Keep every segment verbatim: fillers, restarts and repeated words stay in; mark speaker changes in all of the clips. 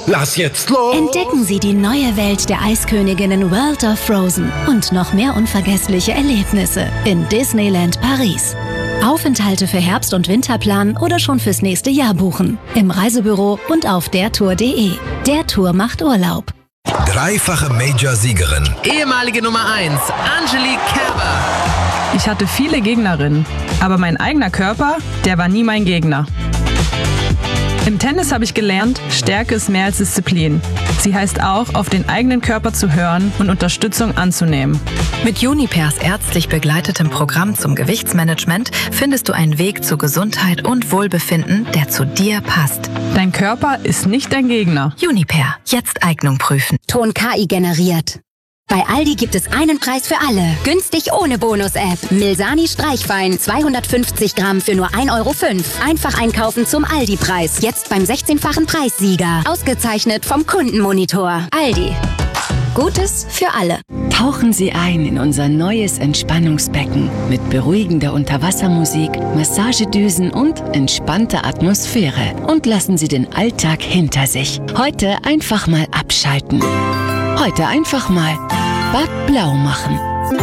Speaker 1: Lass jetzt los!
Speaker 2: Entdecken Sie die neue Welt der Eisköniginnen World of Frozen und noch mehr unvergessliche Erlebnisse in Disneyland Paris. Aufenthalte für Herbst- und Winterplan oder schon fürs nächste Jahr buchen. Im Reisebüro und auf dertour punkt de. Der Tour macht Urlaub.
Speaker 3: Dreifache Major-Siegerin.
Speaker 4: Ehemalige Nummer eins, Angelique Kerber.
Speaker 5: Ich hatte viele Gegnerinnen, aber mein eigener Körper, der war nie mein Gegner. Im Tennis habe ich gelernt, Stärke ist mehr als Disziplin. Sie heißt auch, auf den eigenen Körper zu hören und Unterstützung anzunehmen.
Speaker 6: Mit Junipers ärztlich begleitetem Programm zum Gewichtsmanagement findest du einen Weg zu Gesundheit und Wohlbefinden, der zu dir passt.
Speaker 5: Dein Körper ist nicht dein Gegner.
Speaker 6: Juniper, jetzt Eignung prüfen.
Speaker 7: Ton K I generiert. Bei Aldi gibt es einen Preis für alle. Günstig ohne Bonus-App. Milsani Streichwein zweihundertfünfzig Gramm für nur ein Euro fünf. Einfach einkaufen zum Aldi-Preis. Jetzt beim sechzehnfachen Preissieger. Ausgezeichnet vom Kundenmonitor. Aldi. Gutes für alle.
Speaker 8: Tauchen Sie ein in unser neues Entspannungsbecken mit beruhigender Unterwassermusik, Massagedüsen und entspannter Atmosphäre. Und lassen Sie den Alltag hinter sich. Heute einfach mal abschalten. Heute einfach mal Bad Blau machen.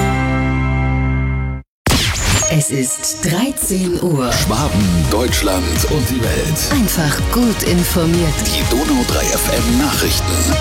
Speaker 9: Es ist dreizehn Uhr.
Speaker 3: Schwaben, Deutschland und die Welt.
Speaker 9: Einfach gut informiert.
Speaker 3: Die Donau drei F M Nachrichten.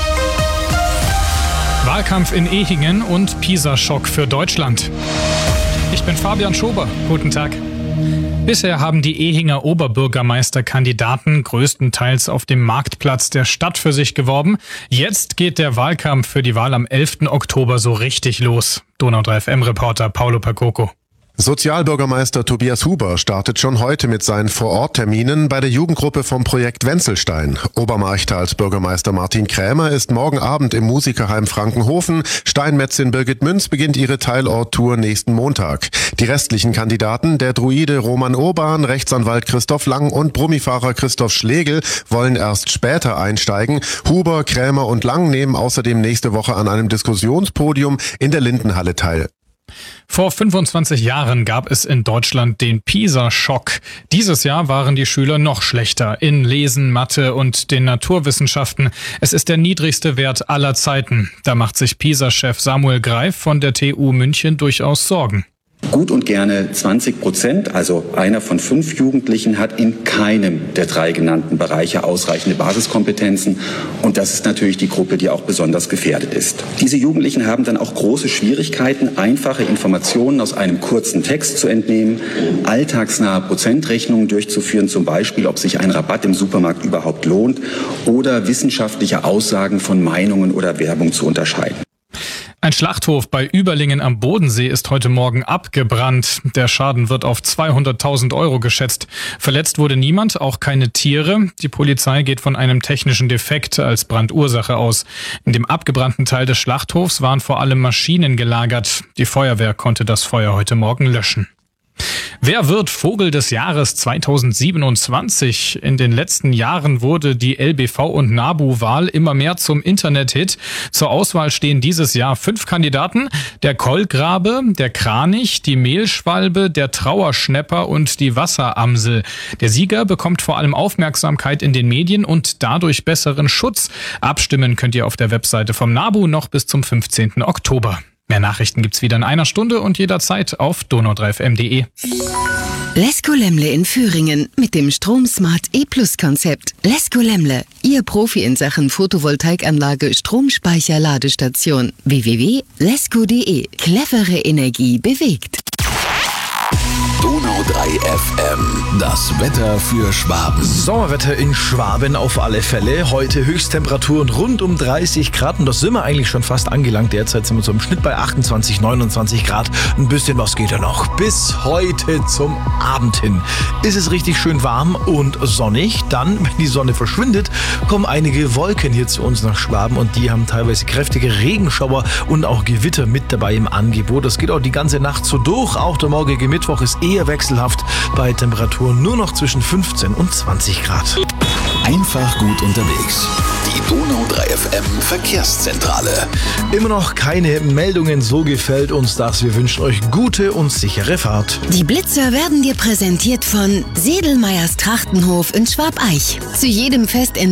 Speaker 10: Wahlkampf in Ehingen und PISA-Schock für Deutschland. Ich bin Fabian Schober. Guten Tag. Bisher haben die Ehinger Oberbürgermeisterkandidaten größtenteils auf dem Marktplatz der Stadt für sich geworben. Jetzt geht der Wahlkampf für die Wahl am elften Oktober so richtig los. Donau drei F M-Reporter Paolo Percoco.
Speaker 11: Sozialbürgermeister Tobias Huber startet schon heute mit seinen Vorortterminen bei der Jugendgruppe vom Projekt Wenzelstein. Obermarchtal-Bürgermeister Martin Krämer ist morgen Abend im Musikerheim Frankenhofen. Steinmetzin Birgit Münz beginnt ihre Teilorttour nächsten Montag. Die restlichen Kandidaten, der Druide Roman Urban, Rechtsanwalt Christoph Lang und Brummifahrer Christoph Schlegel, wollen erst später einsteigen. Huber, Krämer und Lang nehmen außerdem nächste Woche an einem Diskussionspodium in der Lindenhalle teil.
Speaker 10: Vor fünfundzwanzig Jahren gab es in Deutschland den PISA-Schock. Dieses Jahr waren die Schüler noch schlechter in Lesen, Mathe und den Naturwissenschaften. Es ist der niedrigste Wert aller Zeiten. Da macht sich PISA-Chef Samuel Greif von der T U München durchaus Sorgen.
Speaker 12: Gut und gerne zwanzig Prozent, also einer von fünf Jugendlichen, hat in keinem der drei genannten Bereiche ausreichende Basiskompetenzen. Und das ist natürlich die Gruppe, die auch besonders gefährdet ist. Diese Jugendlichen haben dann auch große Schwierigkeiten, einfache Informationen aus einem kurzen Text zu entnehmen, alltagsnahe Prozentrechnungen durchzuführen, zum Beispiel, ob sich ein Rabatt im Supermarkt überhaupt lohnt, oder wissenschaftliche Aussagen von Meinungen oder Werbung zu unterscheiden.
Speaker 10: Ein Schlachthof bei Überlingen am Bodensee ist heute Morgen abgebrannt. Der Schaden wird auf zweihunderttausend Euro geschätzt. Verletzt wurde niemand, auch keine Tiere. Die Polizei geht von einem technischen Defekt als Brandursache aus. In dem abgebrannten Teil des Schlachthofs waren vor allem Maschinen gelagert. Die Feuerwehr konnte das Feuer heute Morgen löschen. Wer wird Vogel des Jahres zweitausendsiebenundzwanzig? In den letzten Jahren wurde die L B V- und NABU-Wahl immer mehr zum Internet-Hit. Zur Auswahl stehen dieses Jahr fünf Kandidaten: der Kolkrabe, der Kranich, die Mehlschwalbe, der Trauerschnäpper und die Wasseramsel. Der Sieger bekommt vor allem Aufmerksamkeit in den Medien und dadurch besseren Schutz. Abstimmen könnt ihr auf der Webseite vom NABU noch bis zum fünfzehnten Oktober. Mehr Nachrichten gibt's wieder in einer Stunde und jederzeit auf donau drei f m punkt de.
Speaker 9: Lesko Lemle in Thüringen mit dem StromSmart E-Plus-Konzept. Lesko Lemle, Ihr Profi in Sachen Photovoltaikanlage, Stromspeicher, Ladestation. w w w punkt lesko punkt de. Clevere Energie bewegt.
Speaker 3: Donau drei F M. Das Wetter für Schwaben.
Speaker 1: Sommerwetter in Schwaben auf alle Fälle. Heute Höchsttemperaturen rund um dreißig Grad. Und das sind wir eigentlich schon fast angelangt. Derzeit sind wir so im Schnitt bei achtundzwanzig, neunundzwanzig Grad. Ein bisschen was geht ja noch. Bis heute zum Abend hin ist es richtig schön warm und sonnig. Dann, wenn die Sonne verschwindet, kommen einige Wolken hier zu uns nach Schwaben. Und die haben teilweise kräftige Regenschauer und auch Gewitter mit dabei im Angebot. Das geht auch die ganze Nacht so durch. Auch der morgige Mittwoch ist eher wechselhaft bei Temperaturen nur noch zwischen fünfzehn und zwanzig Grad.
Speaker 3: Einfach gut unterwegs. Die Donau drei F M Verkehrszentrale.
Speaker 1: Immer noch keine Meldungen, so gefällt uns das. Wir wünschen euch gute und sichere Fahrt.
Speaker 9: Die Blitzer werden dir präsentiert von Sedelmeyers Trachtenhof in Schwabeich. Zu jedem Fest in